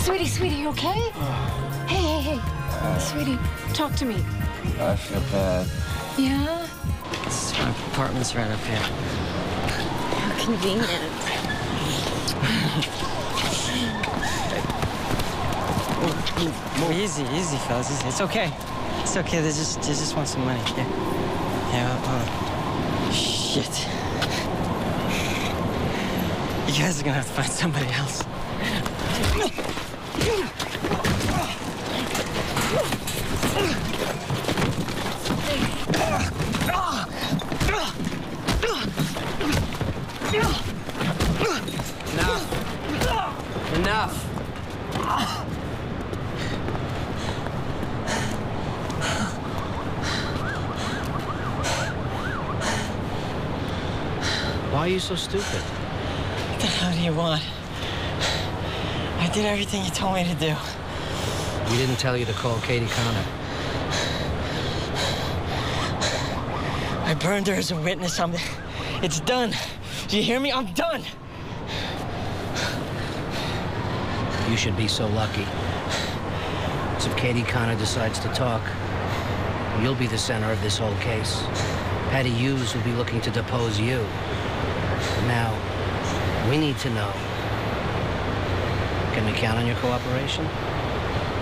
Sweetie, you okay? Hey. Sweetie, talk to me. I feel bad. Yeah? My apartment's right up here. How convenient. Easy, fellas. It's okay. It's okay. They just want some money. Yeah. Shit. You guys are gonna have to find somebody else. Enough. Why are you so stupid? What the hell do you want? I did everything you told me to do. We didn't tell you to call Katie Connor. I burned her as a witness. It's done. Do you hear me? I'm done. You should be so lucky. So if Katie Connor decides to talk, you'll be the center of this whole case. Patty Hughes will be looking to depose you. Now, we need to know. Can we count on your cooperation?